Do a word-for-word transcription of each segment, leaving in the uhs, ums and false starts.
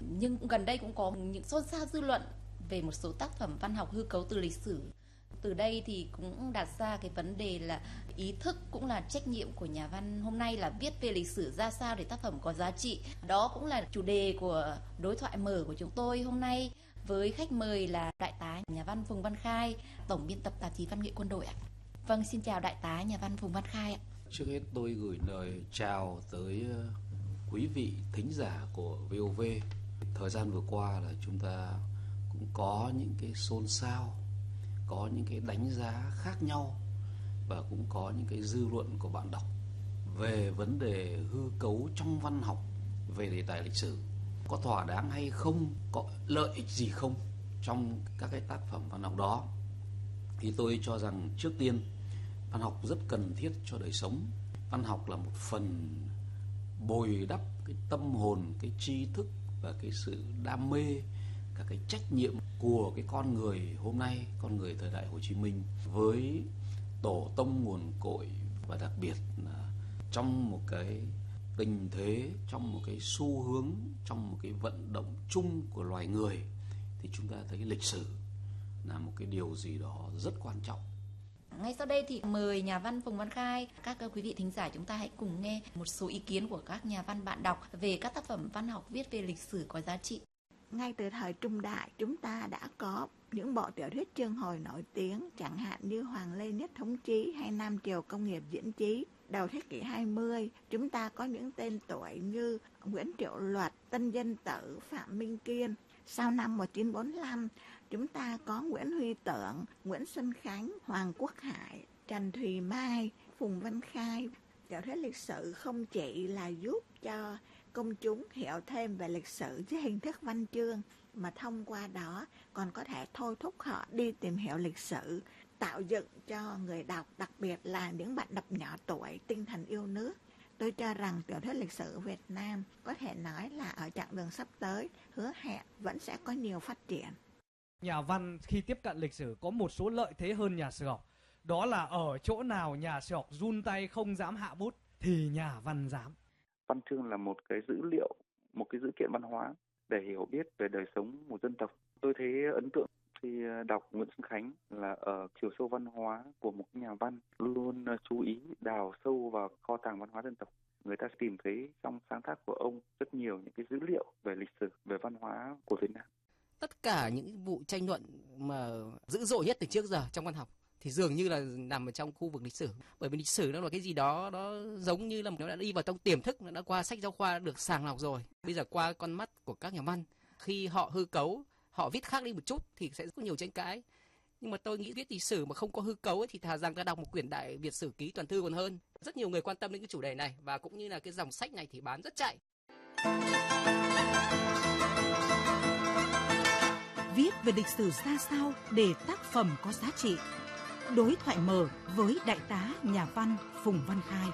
Nhưng gần đây cũng có những xôn xao dư luận về một số tác phẩm văn học hư cấu từ lịch sử. Từ đây thì cũng đặt ra cái vấn đề là ý thức cũng là trách nhiệm của nhà văn hôm nay là viết về lịch sử ra sao để tác phẩm có giá trị. Đó cũng là chủ đề của đối thoại mở của chúng tôi hôm nay với khách mời là đại tá nhà văn Phùng Văn Khai, tổng biên tập tạp chí Văn nghệ Quân đội ạ. Vâng, xin chào đại tá nhà văn Phùng Văn Khai ạ. Trước hết tôi gửi lời chào tới quý vị thính giả của vê o vê. Thời gian vừa qua là chúng ta cũng có những cái xôn xao, có những cái đánh giá khác nhau và cũng có những cái dư luận của bạn đọc về vấn đề hư cấu trong văn học về đề tài lịch sử. Có thỏa đáng hay không, có lợi ích gì không trong các cái tác phẩm văn học đó. Thì tôi cho rằng trước tiên văn học rất cần thiết cho đời sống. Văn học là một phần bồi đắp cái tâm hồn, cái tri thức và cái sự đam mê, cả cái trách nhiệm của cái con người hôm nay, con người thời đại Hồ Chí Minh với tổ tông nguồn cội, và đặc biệt là trong một cái tình thế, trong một cái xu hướng, trong một cái vận động chung của loài người thì chúng ta thấy lịch sử là một cái điều gì đó rất quan trọng. Ngay sau đây thì mời nhà văn Phùng Văn Khai, các quý vị thính giả chúng ta hãy cùng nghe một số ý kiến của các nhà văn bạn đọc về các tác phẩm văn học viết về lịch sử có giá trị. Ngay từ thời Trung Đại, chúng ta đã có những bộ tiểu thuyết chương hồi nổi tiếng, chẳng hạn như Hoàng Lê Nhất Thống Chí hay Nam Triều Công Nghiệp Diễn Chí. Đầu thế kỷ hai mươi, chúng ta có những tên tuổi như Nguyễn Triệu Luật, Tân Dân Tử, Phạm Minh Kiên. Sau năm một nghìn chín trăm bốn mươi lăm, chúng ta có Nguyễn Huy Tưởng, Nguyễn Xuân Khánh, Hoàng Quốc Hải, Trần Thùy Mai, Phùng Văn Khai. Tiểu thuyết lịch sử không chỉ là giúp cho công chúng hiểu thêm về lịch sử dưới hình thức văn chương, mà thông qua đó còn có thể thôi thúc họ đi tìm hiểu lịch sử, tạo dựng cho người đọc, đặc biệt là những bạn đọc nhỏ tuổi, tinh thần yêu nước. Tôi cho rằng tiểu thuyết lịch sử Việt Nam có thể nói là ở chặng đường sắp tới hứa hẹn vẫn sẽ có nhiều phát triển. Nhà văn khi tiếp cận lịch sử có một số lợi thế hơn nhà sử học. Đó là ở chỗ nào nhà sử học run tay không dám hạ bút thì nhà văn dám. Văn chương là một cái dữ liệu, một cái dữ kiện văn hóa để hiểu biết về đời sống một dân tộc. Tôi thấy ấn tượng khi đọc Nguyễn Xuân Khánh là ở chiều sâu văn hóa của một nhà văn luôn chú ý đào sâu vào kho tàng văn hóa dân tộc. Người ta tìm thấy trong sáng tác của ông rất nhiều những cái dữ liệu về lịch sử, về văn hóa của Việt Nam. Tất cả những vụ tranh luận mà dữ dội nhất từ trước giờ trong văn học thì dường như là nằm ở trong khu vực lịch sử. Bởi vì lịch sử nó là cái gì đó nó giống như là nó đã đi vào trong tiềm thức, nó đã qua sách giáo khoa được sàng lọc rồi. Bây giờ qua con mắt của các nhà văn, khi họ hư cấu, họ viết khác đi một chút thì sẽ có nhiều tranh cãi. Nhưng mà tôi nghĩ viết lịch sử mà không có hư cấu ấy, thì thà rằng ta đọc một quyển Đại Việt Sử Ký toàn thư còn hơn. Rất nhiều người quan tâm đến cái chủ đề này và cũng như là cái dòng sách này thì bán rất chạy. Viết về lịch sử ra sao để tác phẩm có giá trị? Đối thoại mở với đại tá nhà văn Phùng Văn Khai.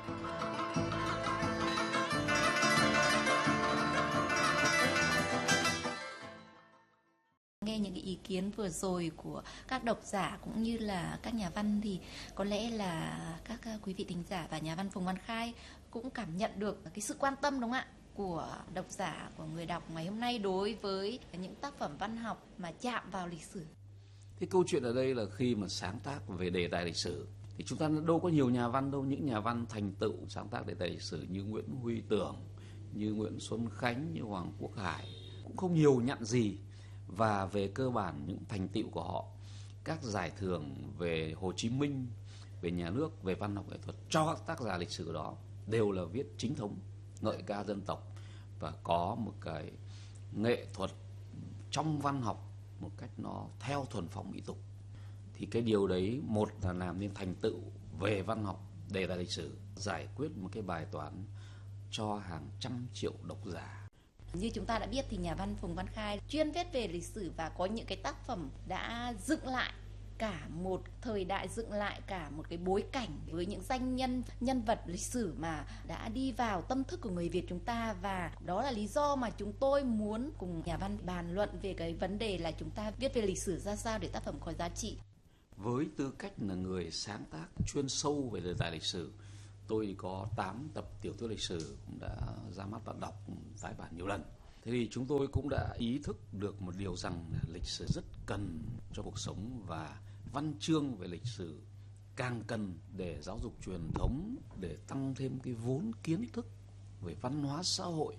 Nghe những cái ý kiến vừa rồi của các độc giả cũng như là các nhà văn thì có lẽ là các quý vị thính giả và nhà văn Phùng Văn Khai cũng cảm nhận được cái sự quan tâm, đúng không ạ, của độc giả, của người đọc ngày hôm nay đối với những tác phẩm văn học mà chạm vào lịch sử. Cái câu chuyện ở đây là khi mà sáng tác về đề tài lịch sử thì chúng ta đâu có nhiều nhà văn đâu. Những nhà văn thành tựu sáng tác đề tài lịch sử như Nguyễn Huy Tưởng, như Nguyễn Xuân Khánh, như Hoàng Quốc Hải cũng không nhiều nhặn gì. Và về cơ bản những thành tựu của họ, các giải thưởng về Hồ Chí Minh, về nhà nước, về văn học nghệ thuật cho các tác giả lịch sử đó đều là viết chính thống, ngợi ca dân tộc và có một cái nghệ thuật trong văn học một cách nó theo thuần phong mỹ tục. Thì cái điều đấy, một là làm nên thành tựu về văn học đề tài lịch sử, giải quyết một cái bài toán cho hàng trăm triệu độc giả. Như chúng ta đã biết thì nhà văn Phùng Văn Khai chuyên viết về lịch sử và có những cái tác phẩm đã dựng lại cả một thời đại, dựng lại cả một cái bối cảnh với những danh nhân, nhân vật lịch sử mà đã đi vào tâm thức của người Việt chúng ta. Và đó là lý do mà chúng tôi muốn cùng nhà văn bàn luận về cái vấn đề là chúng ta viết về lịch sử ra sao để tác phẩm có giá trị. Với tư cách là người sáng tác chuyên sâu về đề tài lịch sử, tôi có tám tập tiểu thuyết lịch sử cũng đã ra mắt bạn đọc tái bản nhiều lần. Thế thì chúng tôi cũng đã ý thức được một điều rằng là lịch sử rất cần cho cuộc sống, và văn chương về lịch sử càng cần để giáo dục truyền thống, để tăng thêm cái vốn kiến thức về văn hóa xã hội,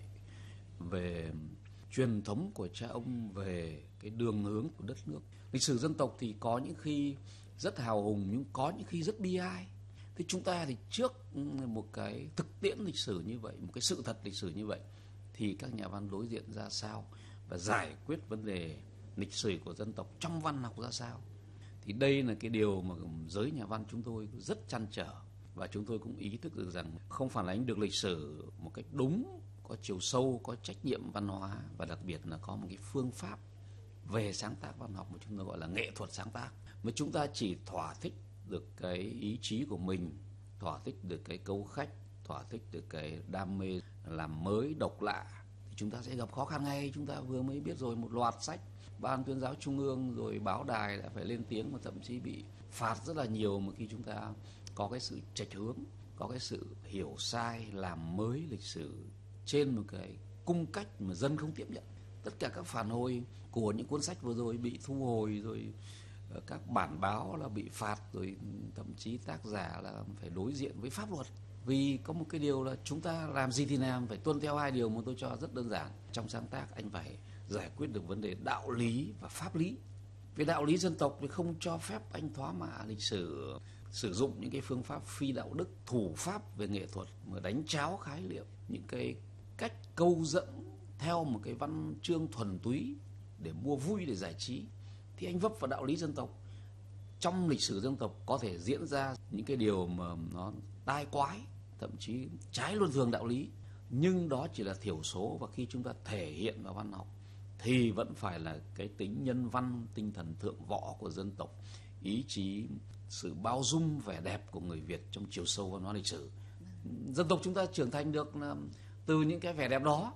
về truyền thống của cha ông, về cái đường hướng của đất nước. Lịch sử dân tộc thì có những khi rất hào hùng, nhưng có những khi rất bi ai. Thế chúng ta thì trước một cái thực tiễn lịch sử như vậy, một cái sự thật lịch sử như vậy, thì các nhà văn đối diện ra sao và giải quyết vấn đề lịch sử của dân tộc trong văn học ra sao. Thì đây là cái điều mà giới nhà văn chúng tôi rất trăn trở, và chúng tôi cũng ý thức được rằng không phản ánh được lịch sử một cách đúng, có chiều sâu, có trách nhiệm văn hóa, và đặc biệt là có một cái phương pháp về sáng tác văn học mà chúng tôi gọi là nghệ thuật sáng tác. Mà chúng ta chỉ thỏa thích được cái ý chí của mình, thỏa thích được cái câu khách, thỏa thích được cái đam mê làm mới, độc lạ, thì chúng ta sẽ gặp khó khăn ngay. Chúng ta vừa mới biết rồi, một loạt sách Ban Tuyên giáo Trung ương rồi báo đài đã phải lên tiếng, và thậm chí bị phạt rất là nhiều mà khi chúng ta có cái sự chệch hướng, có cái sự hiểu sai, làm mới lịch sử trên một cái cung cách mà dân không tiếp nhận. Tất cả các phản hồi của những cuốn sách vừa rồi bị thu hồi, rồi các bản báo là bị phạt, rồi thậm chí tác giả là phải đối diện với pháp luật. Vì có một cái điều là chúng ta làm gì thì làm, phải tuân theo hai điều mà tôi cho rất đơn giản. Trong sáng tác anh phải giải quyết được vấn đề đạo lý và pháp lý. Về đạo lý dân tộc thì không cho phép anh thoá mạ lịch sử, sử dụng những cái phương pháp phi đạo đức, thủ pháp về nghệ thuật mà đánh tráo khái niệm, những cái cách câu dẫn theo một cái văn chương thuần túy để mua vui, để giải trí. Thì anh vấp vào đạo lý dân tộc. Trong lịch sử dân tộc có thể diễn ra những cái điều mà nó tai quái, thậm chí trái luân thường đạo lý, nhưng đó chỉ là thiểu số. Và khi chúng ta thể hiện vào văn học thì vẫn phải là cái tính nhân văn, tinh thần thượng võ của dân tộc, ý chí, sự bao dung, vẻ đẹp của người Việt trong chiều sâu văn hóa lịch sử. Dân tộc chúng ta trưởng thành được là từ những cái vẻ đẹp đó,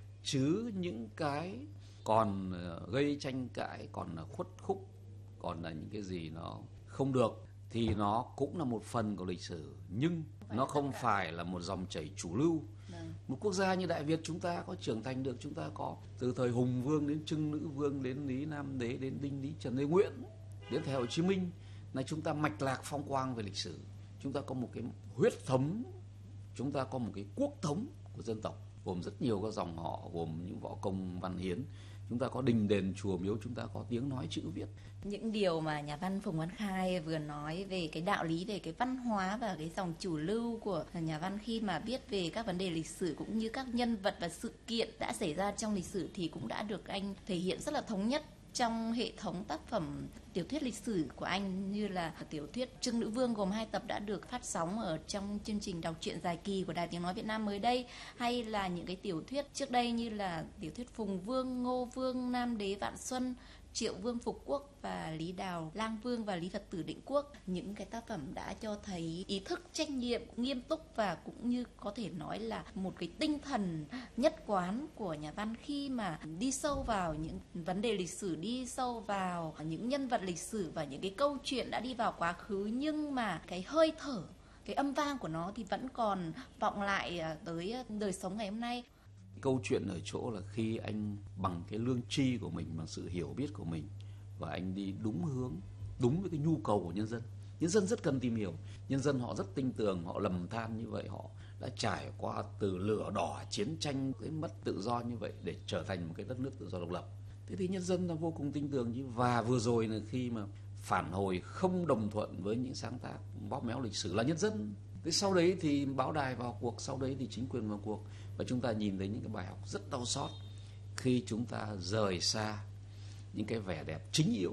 chứ những cái còn gây tranh cãi, còn là khuất khúc, còn là những cái gì nó không được, thì nó cũng là một phần của lịch sử, nhưng nó không phải là một dòng chảy chủ lưu. Một quốc gia như Đại Việt chúng ta có trưởng thành được, chúng ta có từ thời Hùng Vương đến Trưng Nữ Vương, đến Lý Nam Đế, đến Đinh Lý Trần Lê Nguyễn, đến thời Hồ Chí Minh, là chúng ta mạch lạc phong quang về lịch sử. Chúng ta có một cái huyết thống, chúng ta có một cái quốc thống của dân tộc, gồm rất nhiều các dòng họ, gồm những võ công văn hiến. Chúng ta có đình đền chùa miếu, chúng ta có tiếng nói chữ viết. Những điều mà nhà văn Phùng Văn Khai vừa nói về cái đạo lý, về cái văn hóa và cái dòng chủ lưu của nhà văn khi mà viết về các vấn đề lịch sử cũng như các nhân vật và sự kiện đã xảy ra trong lịch sử, thì cũng đã được anh thể hiện rất là thống nhất trong hệ thống tác phẩm tiểu thuyết lịch sử của anh, như là tiểu thuyết Trưng Nữ Vương gồm hai tập đã được phát sóng ở trong chương trình đọc truyện dài kỳ của Đài Tiếng Nói Việt Nam mới đây, hay là những cái tiểu thuyết trước đây như là tiểu thuyết Phùng Vương, Ngô Vương, Nam Đế Vạn Xuân, Triệu Vương Phục Quốc và Lý Đào Lang Vương và Lý Phật Tử Định Quốc. Những cái tác phẩm đã cho thấy ý thức, trách nhiệm, nghiêm túc và cũng như có thể nói là một cái tinh thần nhất quán của nhà văn khi mà đi sâu vào những vấn đề lịch sử, đi sâu vào những nhân vật lịch sử và những cái câu chuyện đã đi vào quá khứ, nhưng mà cái hơi thở, cái âm vang của nó thì vẫn còn vọng lại tới đời sống ngày hôm nay. Câu chuyện ở chỗ là khi anh bằng cái lương tri của mình, bằng sự hiểu biết của mình, và anh đi đúng hướng, đúng với cái nhu cầu của nhân dân. Nhân dân rất cần tìm hiểu, nhân dân họ rất tinh tường, họ lầm than như vậy, họ đã trải qua từ lửa đỏ, chiến tranh, đến mất tự do như vậy để trở thành một cái đất nước tự do độc lập. Thế thì nhân dân là vô cùng tinh tường chứ. Và vừa rồi là khi mà phản hồi không đồng thuận với những sáng tác bóp méo lịch sử là nhân dân. Thế sau đấy thì báo đài vào cuộc, sau đấy thì chính quyền vào cuộc, và chúng ta nhìn thấy những cái bài học rất đau xót khi chúng ta rời xa những cái vẻ đẹp chính yếu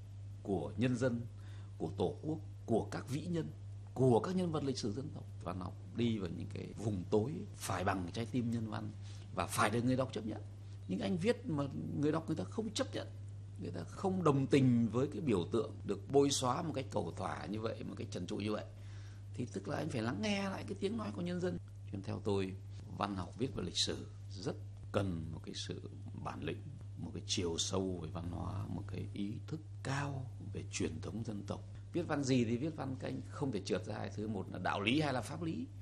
của nhân dân, của Tổ quốc, của các vĩ nhân, của các nhân vật lịch sử dân tộc. Văn học đi vào những cái vùng tối phải bằng trái tim nhân văn và phải được người đọc chấp nhận. Nhưng anh viết mà người đọc người ta không chấp nhận, người ta không đồng tình với cái biểu tượng được bôi xóa một cách cầu thỏa như vậy, một cách trần trụi như vậy, thì tức là anh phải lắng nghe lại cái tiếng nói của nhân dân. Cho nên theo tôi, văn học viết về lịch sử rất cần một cái sự bản lĩnh, một cái chiều sâu về văn hóa, một cái ý thức cao về truyền thống dân tộc. Viết văn gì thì viết văn, cái anh không thể trượt ra hai thứ, một là đạo lý, hai là pháp lý.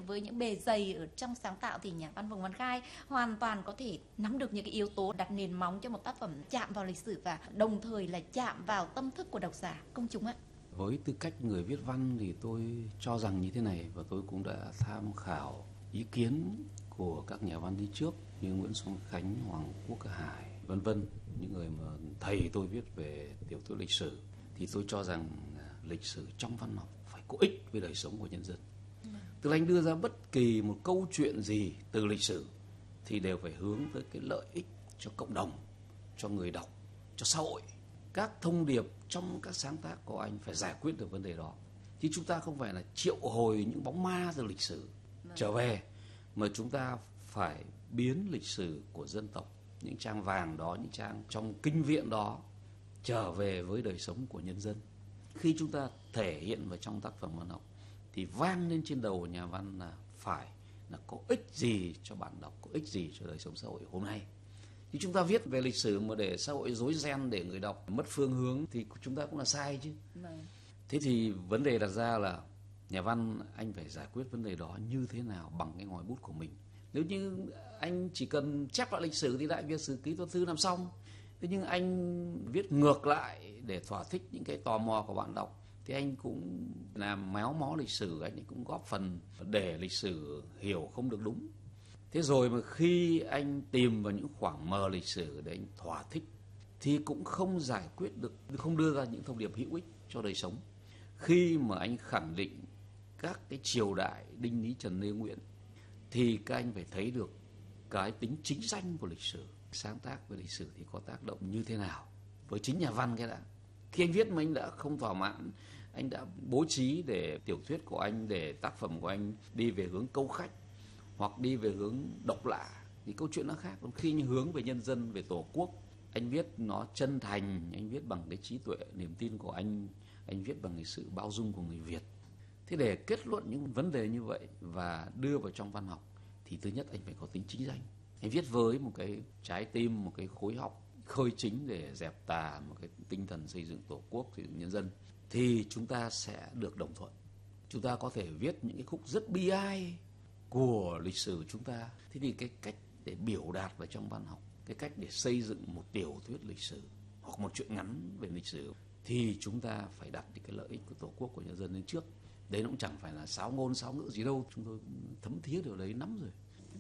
với những bề dày ở trong sáng tạo thì nhà văn Phùng Văn Khai hoàn toàn có thể nắm được những cái yếu tố đặt nền móng cho một tác phẩm chạm vào lịch sử và đồng thời là chạm vào tâm thức của độc giả, công chúng ạ. Với tư cách người viết văn thì tôi cho rằng như thế này, và tôi cũng đã tham khảo ý kiến của các nhà văn đi trước như Nguyễn Xuân Khánh, Hoàng Quốc Hải, vân vân, những người mà thầy tôi viết về tiểu thuyết lịch sử, thì tôi cho rằng lịch sử trong văn học phải có ích với đời sống của nhân dân. Tức là anh đưa ra bất kỳ một câu chuyện gì từ lịch sử thì đều phải hướng tới cái lợi ích cho cộng đồng, cho người đọc, cho xã hội. Các thông điệp trong các sáng tác của anh phải giải quyết được vấn đề đó. Chứ chúng ta không phải là triệu hồi những bóng ma từ lịch sử trở về, mà chúng ta phải biến lịch sử của dân tộc, những trang vàng đó, những trang trong kinh viện đó trở về với đời sống của nhân dân. Khi chúng ta thể hiện vào trong tác phẩm văn học thì vang lên trên đầu nhà văn là phải là có ích gì cho bạn đọc, có ích gì cho đời sống xã hội hôm nay. Thì chúng ta viết về lịch sử mà để xã hội rối ren, để người đọc mất phương hướng thì chúng ta cũng là sai chứ. Thế thì vấn đề đặt ra là nhà văn anh phải giải quyết vấn đề đó như thế nào bằng cái ngòi bút của mình. Nếu như anh chỉ cần chép lại lịch sử thì Đại Việt Sử Ký Toàn Thư làm xong. Thế nhưng anh viết ngược lại để thỏa thích những cái tò mò của bạn đọc thì anh cũng làm méo mó lịch sử, anh cũng góp phần để lịch sử hiểu không được đúng. Thế rồi mà khi anh tìm vào những khoảng mờ lịch sử để anh thỏa thích thì cũng không giải quyết được, không đưa ra những thông điệp hữu ích cho đời sống. Khi mà anh khẳng định các cái triều đại Đinh Lý Trần Lê Nguyễn thì các anh phải thấy được cái tính chính danh của lịch sử. Sáng tác về lịch sử thì có tác động như thế nào với chính nhà văn cái đã. Khi anh viết mà anh đã không thỏa mãn, anh đã bố trí để tiểu thuyết của anh, để tác phẩm của anh đi về hướng câu khách hoặc đi về hướng độc lạ thì câu chuyện nó khác. Còn khi anh hướng về nhân dân, về tổ quốc, anh viết nó chân thành, anh viết bằng cái trí tuệ, niềm tin của anh, anh viết bằng cái sự bao dung của người Việt. Thế để kết luận những vấn đề như vậy và đưa vào trong văn học thì thứ nhất anh phải có tính chính danh. Anh viết với một cái trái tim, một cái khối học khơi chính để dẹp tà, một cái tinh thần xây dựng tổ quốc, xây dựng nhân dân, thì chúng ta sẽ được đồng thuận. Chúng ta có thể viết những cái khúc rất bi ai của lịch sử chúng ta. Thế thì cái cách để biểu đạt vào trong văn học, cái cách để xây dựng một tiểu thuyết lịch sử hoặc một truyện ngắn về lịch sử thì chúng ta phải đặt cái lợi ích của tổ quốc, của nhân dân lên trước. Đấy nó cũng chẳng phải là sáo ngôn, sáo ngữ gì đâu, chúng tôi thấm thía điều đấy lắm rồi.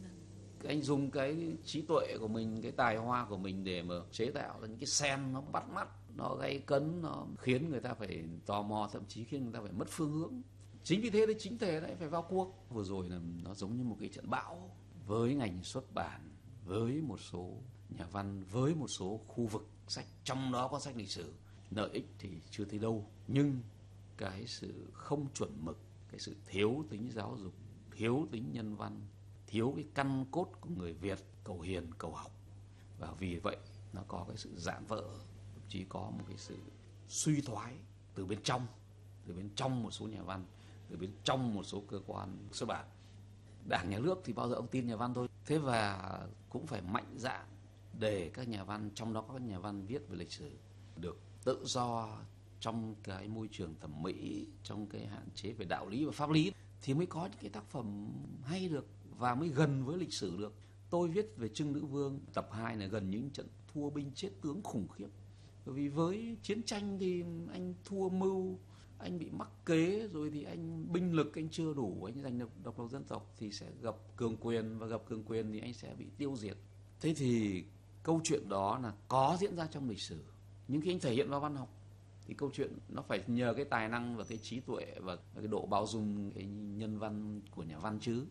Anh dùng cái trí tuệ của mình, cái tài hoa của mình để mà chế tạo ra những cái sen nó bắt mắt, nó gay cấn, nó khiến người ta phải tò mò, thậm chí khiến người ta phải mất phương hướng. Chính vì thế đấy, chính thể lại phải vào cuộc. Vừa rồi là nó giống như một cái trận bão với ngành xuất bản, với một số nhà văn, với một số khu vực sách, trong đó có sách lịch sử. Lợi ích thì chưa thấy đâu, nhưng cái sự không chuẩn mực, cái sự thiếu tính giáo dục, thiếu tính nhân văn, thiếu cái căn cốt của người Việt cầu hiền cầu học, và vì vậy nó có cái sự rạn vỡ, thậm chí có một cái sự suy thoái từ bên trong, từ bên trong một số nhà văn, từ bên trong một số cơ quan xuất bản. Đảng nhà nước thì bao giờ ông tin nhà văn thôi. Thế và cũng phải mạnh dạn để các nhà văn, trong đó có các nhà văn viết về lịch sử, được tự do trong cái môi trường thẩm mỹ, trong cái hạn chế về đạo lý và pháp lý, thì mới có những cái tác phẩm hay được và mới gần với lịch sử được. Tôi viết về Trưng Nữ Vương tập hai là gần những trận thua binh chết tướng khủng khiếp. Bởi vì với chiến tranh thì anh thua mưu, anh bị mắc kế, rồi thì anh binh lực anh chưa đủ, anh giành được độc lập dân tộc thì sẽ gặp cường quyền, và gặp cường quyền thì anh sẽ bị tiêu diệt. Thế thì câu chuyện đó là có diễn ra trong lịch sử, nhưng khi anh thể hiện vào văn học thì câu chuyện nó phải nhờ cái tài năng và cái trí tuệ và cái độ bao dung, cái nhân văn của nhà văn chứ.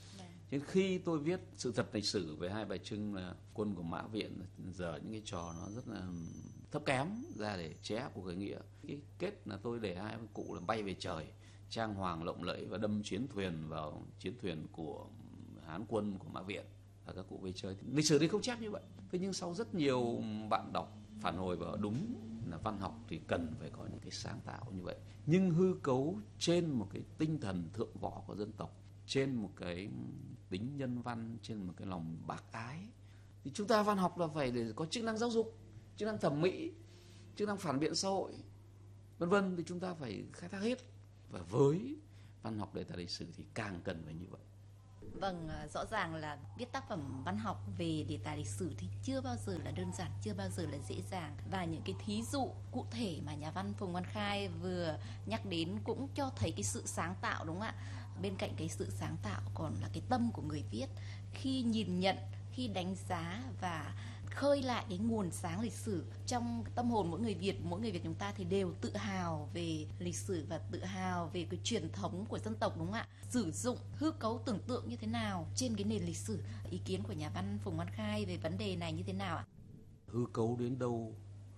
Nên khi tôi viết sự thật lịch sử về Hai Bà Trưng là quân của Mã Viện, giờ những cái trò nó rất là thấp kém ra để chế áp của khởi nghĩa. Cái kết là tôi để hai ông cụ là bay về trời, trang hoàng lộng lẫy và đâm chiến thuyền vào chiến thuyền của Hán quân của Mã Viện, và các cụ về trời. Lịch sử thì không chép như vậy. Thế nhưng sau rất nhiều bạn đọc phản hồi vào đúng là văn học thì cần phải có những cái sáng tạo như vậy, nhưng hư cấu trên một cái tinh thần thượng võ của dân tộc, trên một cái tính nhân văn, trên một cái lòng bác ái. Thì chúng ta văn học là phải để có chức năng giáo dục, chức năng thẩm mỹ, chức năng phản biện xã hội, vân vân, thì chúng ta phải khai thác hết. Và với văn học đề tài lịch sử thì càng cần phải như vậy. Vâng, rõ ràng là viết tác phẩm văn học về đề tài lịch sử thì chưa bao giờ là đơn giản, chưa bao giờ là dễ dàng. Và những cái thí dụ cụ thể mà nhà văn Phùng Văn Khai vừa nhắc đến cũng cho thấy cái sự sáng tạo, đúng không ạ? Bên cạnh cái sự sáng tạo còn là cái tâm của người viết. Khi nhìn nhận, khi đánh giá và khơi lại cái nguồn sáng lịch sử trong tâm hồn mỗi người Việt, mỗi người Việt chúng ta thì đều tự hào về lịch sử và tự hào về cái truyền thống của dân tộc, đúng không ạ? Sử dụng hư cấu tưởng tượng như thế nào trên cái nền lịch sử. Ý kiến của nhà văn Phùng Văn Khai về vấn đề này như thế nào ạ? Hư cấu đến đâu,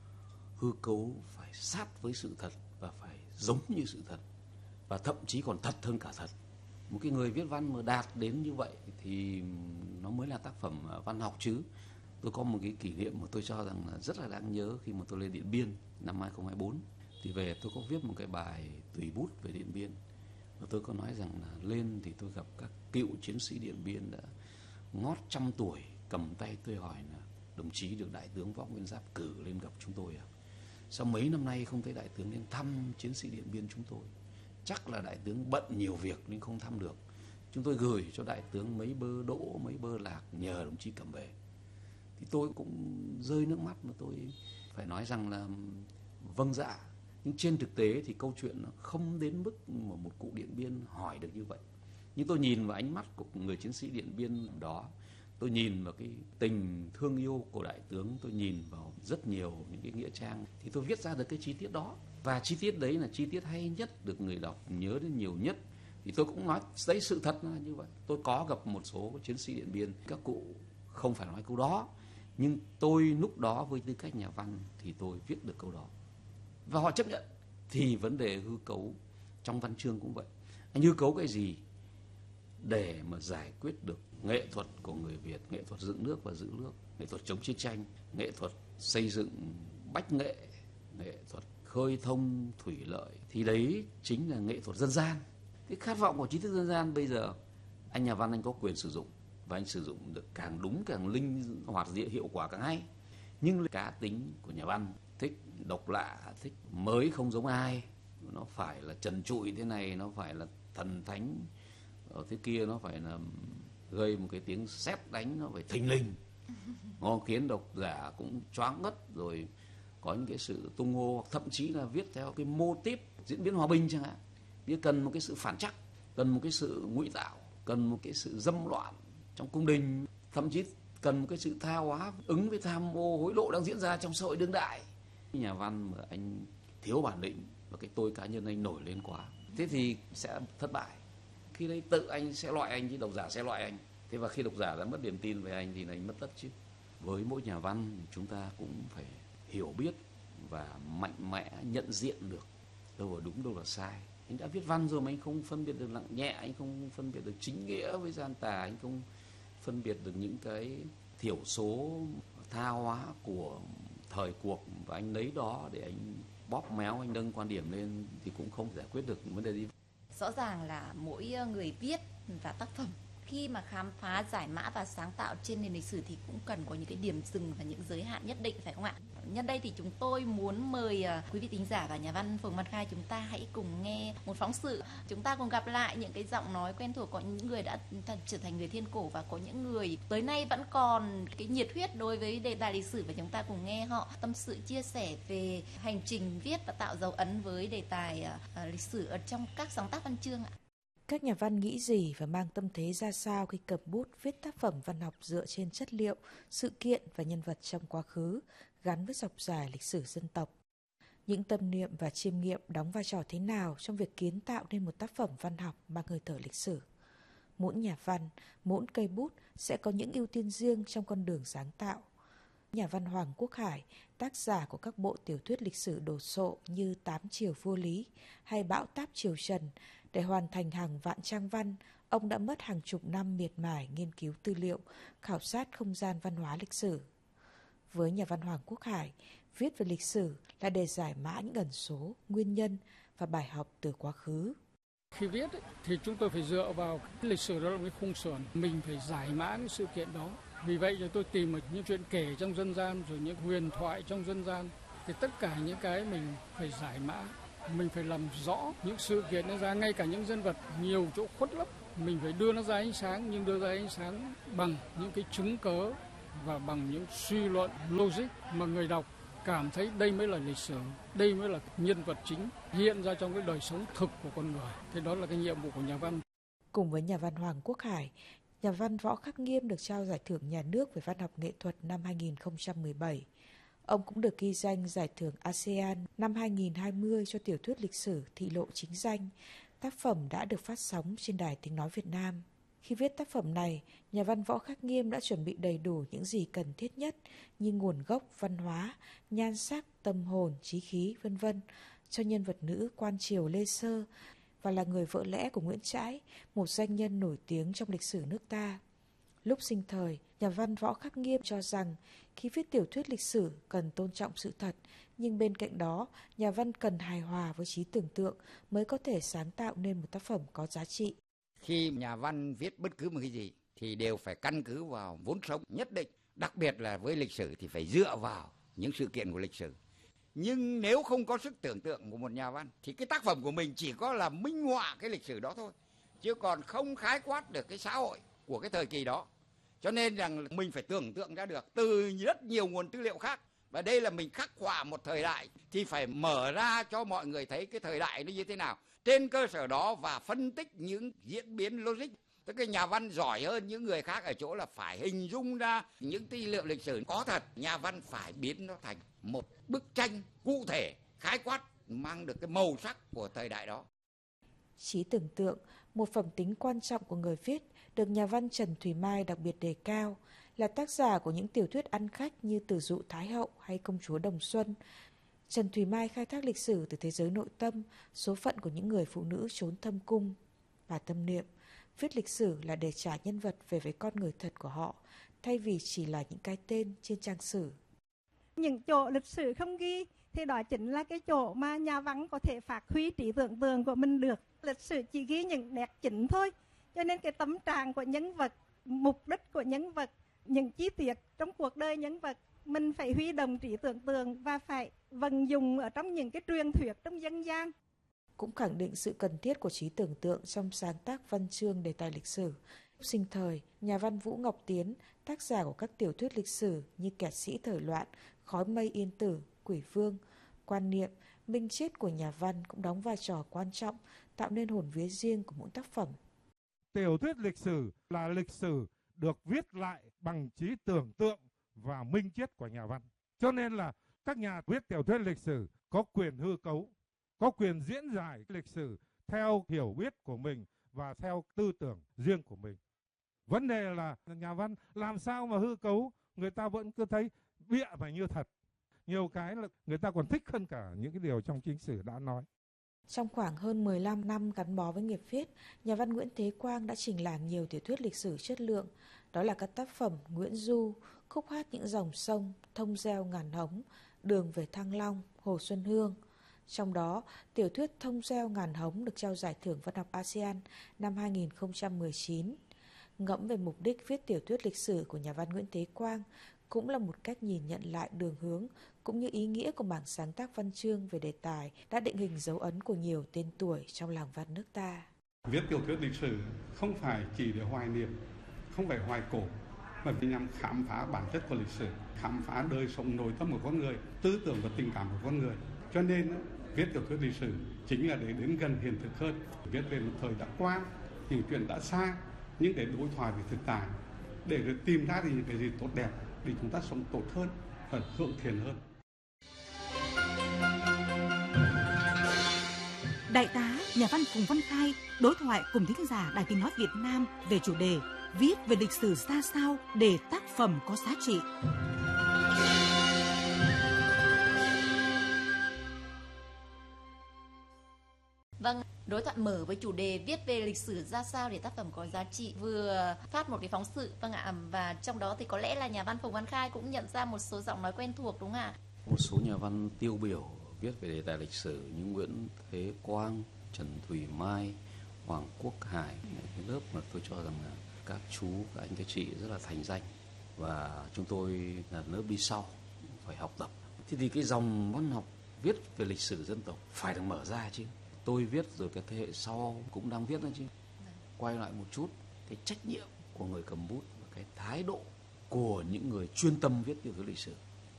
hư cấu phải sát với sự thật và phải giống như sự thật, và thậm chí còn thật hơn cả thật. Một cái người viết văn mà đạt đến như vậy thì nó mới là tác phẩm văn học chứ. Tôi có một cái kỷ niệm mà tôi cho rằng là rất là đáng nhớ khi mà tôi lên Điện Biên năm hai không hai tư. Thì về tôi có viết một cái bài tùy bút về Điện Biên. Và tôi có nói rằng là lên thì tôi gặp các cựu chiến sĩ Điện Biên đã ngót trăm tuổi, cầm tay tôi hỏi là đồng chí được Đại tướng Võ Nguyên Giáp cử lên gặp chúng tôi à? Sao mấy năm nay không thấy Đại tướng lên thăm chiến sĩ Điện Biên chúng tôi? Chắc là Đại tướng bận nhiều việc nên không thăm được. Chúng tôi gửi cho Đại tướng mấy bơ đỗ, mấy bơ lạc nhờ đồng chí cầm về. Thì tôi cũng rơi nước mắt mà tôi phải nói rằng là vâng dạ. Nhưng trên thực tế thì câu chuyện nó không đến mức mà một cụ Điện Biên hỏi được như vậy. Nhưng tôi nhìn vào ánh mắt của người chiến sĩ Điện Biên đó, tôi nhìn vào cái tình thương yêu của Đại tướng, tôi nhìn vào rất nhiều những cái nghĩa trang, thì tôi viết ra được cái chi tiết đó. Và chi tiết đấy là chi tiết hay nhất, được người đọc nhớ đến nhiều nhất. Thì tôi cũng nói đấy, sự thật là như vậy. Tôi có gặp một số chiến sĩ Điện Biên, các cụ không phải nói câu đó, nhưng tôi lúc đó với tư cách nhà văn thì tôi viết được câu đó. Và họ chấp nhận. Thì vấn đề hư cấu trong văn chương cũng vậy. Anh hư cấu cái gì để mà giải quyết được nghệ thuật của người Việt, nghệ thuật dựng nước và giữ nước, nghệ thuật chống chiến tranh, nghệ thuật xây dựng bách nghệ, nghệ thuật khơi thông thủy lợi, thì đấy chính là nghệ thuật dân gian. Cái khát vọng của trí thức dân gian bây giờ anh nhà văn anh có quyền sử dụng, và anh sử dụng được càng đúng, càng linh hoạt, diện hiệu quả càng hay. Nhưng cá tính của nhà văn thích độc lạ, thích mới không giống ai, nó phải là trần trụi thế này, nó phải là thần thánh ở thế kia, nó phải là gây một cái tiếng sét đánh, nó phải thình lình, nó khiến độc giả cũng choáng ngất, rồi có những cái sự tung hô, hoặc thậm chí là viết theo cái mô típ diễn biến hòa bình chẳng hạn. Như cần một cái sự phản trắc, cần một cái sự ngụy tạo, cần một cái sự dâm loạn trong cung đình, thậm chí cần một cái sự tha hóa ứng với tham ô hối lộ đang diễn ra trong xã hội đương đại. Nhà văn mà anh thiếu bản lĩnh và cái tôi cá nhân anh nổi lên quá, thế thì sẽ thất bại. Khi đấy tự anh sẽ loại anh chứ độc giả sẽ loại anh. Thế và khi độc giả đã mất niềm tin về anh thì anh mất tất chứ. Với mỗi nhà văn chúng ta cũng phải hiểu biết và mạnh mẽ nhận diện được đâu là đúng, đâu là sai. Anh đã viết văn rồi mà anh không phân biệt được nặng nhẹ, anh không phân biệt được chính nghĩa với gian tà, anh không phân biệt được những cái thiểu số tha hóa của thời cuộc, và anh lấy đó để anh bóp méo, anh nâng quan điểm lên thì cũng không giải quyết được vấn đề gì. Rõ ràng là mỗi người viết và tác phẩm khi mà khám phá, giải mã và sáng tạo trên nền lịch sử thì cũng cần có những cái điểm dừng và những giới hạn nhất định, phải không ạ? Nhân đây thì chúng tôi muốn mời quý vị thính giả và nhà văn Phùng Văn Khai chúng ta hãy cùng nghe một phóng sự. Chúng ta cùng gặp lại những cái giọng nói quen thuộc, có những người đã trở thành người thiên cổ và có những người tới nay vẫn còn cái nhiệt huyết đối với đề tài lịch sử, và chúng ta cùng nghe họ tâm sự chia sẻ về hành trình viết và tạo dấu ấn với đề tài uh, lịch sử ở trong các sáng tác văn chương ạ. Các nhà văn nghĩ gì và mang tâm thế ra sao khi cầm bút viết tác phẩm văn học dựa trên chất liệu, sự kiện và nhân vật trong quá khứ gắn với dọc dài lịch sử dân tộc? Những tâm niệm và chiêm nghiệm đóng vai trò thế nào trong việc kiến tạo nên một tác phẩm văn học mang hơi thở lịch sử? Mỗi nhà văn, mỗi cây bút sẽ có những ưu tiên riêng trong con đường sáng tạo. Nhà văn Hoàng Quốc Hải, tác giả của các bộ tiểu thuyết lịch sử đồ sộ như Tám Triều Vua Lý hay Bão Táp Triều Trần, để hoàn thành hàng vạn trang văn, ông đã mất hàng chục năm miệt mài nghiên cứu tư liệu, khảo sát không gian văn hóa lịch sử. Với nhà văn Hoàng Quốc Hải, viết về lịch sử là để giải mã những ẩn số, nguyên nhân và bài học từ quá khứ. Khi viết ấy, thì chúng tôi phải dựa vào cái lịch sử đó là cái khung sườn, mình phải giải mã những sự kiện đó. Vì vậy thì tôi tìm được những chuyện kể trong dân gian, rồi những huyền thoại trong dân gian, thì tất cả những cái mình phải giải mã, mình phải làm rõ những sự kiện nó ra, ngay cả những nhân vật nhiều chỗ khuất lấp, mình phải đưa nó ra ánh sáng, nhưng đưa ra ánh sáng bằng những cái chứng cớ và bằng những suy luận logic mà người đọc cảm thấy đây mới là lịch sử, đây mới là nhân vật chính hiện ra trong cái đời sống thực của con người. Thế đó là cái nhiệm vụ của nhà văn. Cùng với nhà văn Hoàng Quốc Hải, nhà văn Võ Khắc Nghiêm được trao giải thưởng nhà nước về văn học nghệ thuật năm hai nghìn không trăm mười bảy. Ông cũng được ghi danh giải thưởng a sê an năm hai nghìn không trăm hai mươi cho tiểu thuyết lịch sử Thị lộ chính danh. Tác phẩm đã được phát sóng trên Đài Tiếng nói Việt Nam. Khi viết tác phẩm này, nhà văn Võ Khắc Nghiêm đã chuẩn bị đầy đủ những gì cần thiết nhất như nguồn gốc văn hóa, nhan sắc, tâm hồn, chí khí, vân vân cho nhân vật nữ quan triều Lê Sơ và là người vợ lẽ của Nguyễn Trãi, một doanh nhân nổi tiếng trong lịch sử nước ta. Lúc sinh thời, nhà văn Võ Khắc Nghiêm cho rằng khi viết tiểu thuyết lịch sử cần tôn trọng sự thật, nhưng bên cạnh đó, nhà văn cần hài hòa với trí tưởng tượng mới có thể sáng tạo nên một tác phẩm có giá trị. Khi nhà văn viết bất cứ một cái gì thì đều phải căn cứ vào vốn sống nhất định, đặc biệt là với lịch sử thì phải dựa vào những sự kiện của lịch sử. Nhưng nếu không có sức tưởng tượng của một nhà văn thì cái tác phẩm của mình chỉ có là minh họa cái lịch sử đó thôi, chứ còn không khái quát được cái xã hội của cái thời kỳ đó. Cho nên rằng mình phải tưởng tượng ra được từ rất nhiều nguồn tư liệu khác. Và đây là mình khắc họa một thời đại thì phải mở ra cho mọi người thấy cái thời đại nó như thế nào. Trên cơ sở đó và phân tích những diễn biến logic. Tức là nhà văn giỏi hơn những người khác ở chỗ là phải hình dung ra những tư liệu lịch sử có thật. Nhà văn phải biến nó thành một bức tranh cụ thể, khái quát, mang được cái màu sắc của thời đại đó. Trí tưởng tượng, một phẩm tính quan trọng của người viết, được nhà văn Trần Thùy Mai đặc biệt đề cao, là tác giả của những tiểu thuyết ăn khách như Tử dụ Thái hậu hay Công chúa Đồng Xuân. Trần Thùy Mai khai thác lịch sử từ thế giới nội tâm, số phận của những người phụ nữ trốn thâm cung và tâm niệm. Viết lịch sử là để trả nhân vật về với con người thật của họ, thay vì chỉ là những cái tên trên trang sử. Những chỗ lịch sử không ghi thì đó chính là cái chỗ mà nhà văn có thể phát huy trí tưởng tượng của mình được. Lịch sử chỉ ghi những nét chính thôi, cho nên cái tâm trạng của nhân vật, mục đích của nhân vật, những chi tiết trong cuộc đời nhân vật, mình phải huy động trí tưởng tượng và phải vận dụng ở trong những cái truyền thuyết trong dân gian. Cũng khẳng định sự cần thiết của trí tưởng tượng trong sáng tác văn chương đề tài lịch sử. Sinh thời, nhà văn Vũ Ngọc Tiến, tác giả của các tiểu thuyết lịch sử như Kẻ sĩ thời loạn, Khói mây yên tử, Quỷ vương, Quan niệm, minh triết của nhà văn cũng đóng vai trò quan trọng, tạo nên hồn vía riêng của mỗi tác phẩm. Tiểu thuyết lịch sử là lịch sử được viết lại bằng trí tưởng tượng và minh triết của nhà văn. Cho nên là các nhà viết tiểu thuyết lịch sử có quyền hư cấu, có quyền diễn giải lịch sử theo hiểu biết của mình và theo tư tưởng riêng của mình. Vấn đề là nhà văn làm sao mà hư cấu, người ta vẫn cứ thấy bịa và như thật. Nhiều cái là người ta còn thích hơn cả những cái điều trong chính sử đã nói. Trong khoảng hơn mười lăm năm gắn bó với nghiệp viết, nhà văn Nguyễn Thế Quang đã trình làng nhiều tiểu thuyết lịch sử chất lượng. Đó là các tác phẩm Nguyễn Du, Khúc hát những dòng sông, Thông gieo ngàn hống, Đường về Thăng Long, Hồ Xuân Hương. Trong đó, tiểu thuyết Thông gieo ngàn hống được trao giải thưởng văn học a sê an năm hai nghìn không trăm mười chín. Ngẫm về mục đích viết tiểu thuyết lịch sử của nhà văn Nguyễn Thế Quang cũng là một cách nhìn nhận lại đường hướng cũng như ý nghĩa của mảng sáng tác văn chương về đề tài đã định hình dấu ấn của nhiều tên tuổi trong làng văn nước ta. Viết tiểu thuyết lịch sử không phải chỉ để hoài niệm, không phải hoài cổ, mà nhằm khám phá bản chất của lịch sử, khám phá đời sống nội tâm của con người, tư tưởng và tình cảm của con người. Cho nên viết tiểu thuyết lịch sử chính là để đến gần hiện thực hơn, viết về một thời đã qua, những chuyện đã xa, nhưng để đối thoại về thực tại, để rồi tìm ra thì những cái gì tốt đẹp để chúng ta sống tốt hơn và hưởng thiện hơn. Đại tá, nhà văn Phùng Văn Khai đối thoại cùng thính giả Đài Tiếng nói Việt Nam về chủ đề viết về lịch sử ra sao để tác phẩm có giá trị. Vâng, đối thoại mở với chủ đề viết về lịch sử ra sao để tác phẩm có giá trị vừa phát một cái phóng sự, vâng ạ, và trong đó thì có lẽ là nhà văn Phùng Văn Khai cũng nhận ra một số giọng nói quen thuộc đúng không ạ? Một số nhà văn tiêu biểu viết về đề tài lịch sử như Nguyễn Thế Quang, Trần Thùy Mai, Hoàng Quốc Hải, cái lớp mà tôi cho rằng là các chú, các anh, các chị rất là thành danh và chúng tôi là lớp đi sau phải học tập. Thế thì cái dòng văn học viết về lịch sử dân tộc phải được mở ra chứ. Tôi viết rồi cái thế hệ sau cũng đang viết nữa chứ. Quay lại một chút cái trách nhiệm của người cầm bút và cái thái độ của những người chuyên tâm viết tiểu thuyết lịch sử.